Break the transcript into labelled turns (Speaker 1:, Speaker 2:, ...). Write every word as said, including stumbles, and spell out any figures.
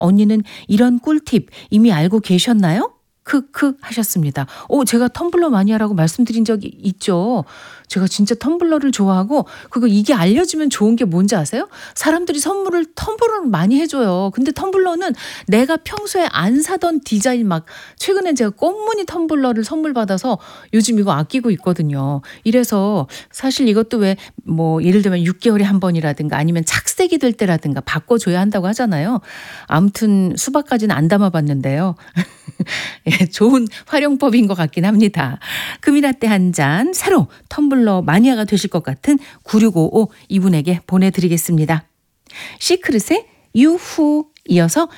Speaker 1: 언니는 이런 꿀팁 이미 알고 계셨나요? 크크 하셨습니다. 어 제가 텀블러 마니아라고 말씀드린 적이 있죠. 제가 진짜 텀블러를 좋아하고 그거 이게 알려지면 좋은 게 뭔지 아세요? 사람들이 선물을 텀블러를 많이 해 줘요. 근데 텀블러는 내가 평소에 안 사던 디자인 막 최근에 제가 꽃무늬 텀블러를 선물 받아서 요즘 이거 아끼고 있거든요. 이래서 사실 이것도 왜 뭐 예를 들면 육 개월에 한 번이라든가 아니면 착색이 될 때라든가 바꿔 줘야 한다고 하잖아요. 아무튼 수박까지는 안 담아 봤는데요. 예, 좋은 활용법인 것 같긴 합니다. 금이라떼 한 잔 새로 텀블러 마니아가 되실 것 같은 구육오오 이분에게 보내드리겠습니다. 시크릿의 유후 이어서